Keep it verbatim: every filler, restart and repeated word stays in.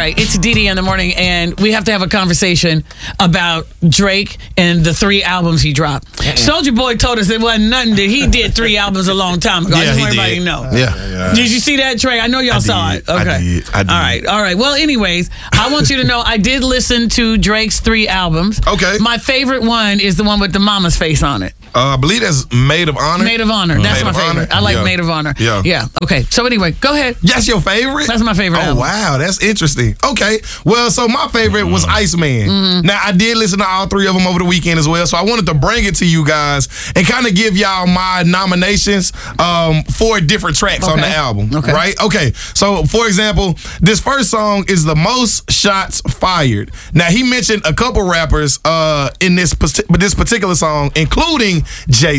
right, it's Dee in the morning, and we have to have a conversation about Drake and the three albums he dropped. Soulja Boy told us it wasn't nothing that he did three albums a long time ago. I Yeah, just he want everybody did. to know. Yeah. Yeah. Did you see that, Trey? I know y'all I saw did. it. Okay. I did. I did. All right. All right. Well, anyways, I want you to know I did listen to Drake's three albums. Okay. My favorite one is the one with the mama's face on it. Uh, I believe that's Maid of Honor. Maid of Honor. That's Maid my of favorite. Honor? I like Yeah. Maid of Honor. Yeah. Yeah. Okay. So anyway, go ahead. That's your favorite? That's my favorite Oh, album. wow. That's interesting. Okay. Well, so my favorite was Iceman. Mm-hmm. Now, I did listen to all three of them over the weekend as well, so I wanted to bring it to you guys and kind of give y'all my nominations um, for different tracks on the Okay. album. Okay. Right? Okay. So, for example, this first song is the most shots fired. Now, he mentioned a couple rappers uh, in this, this particular song, including Jay-Z.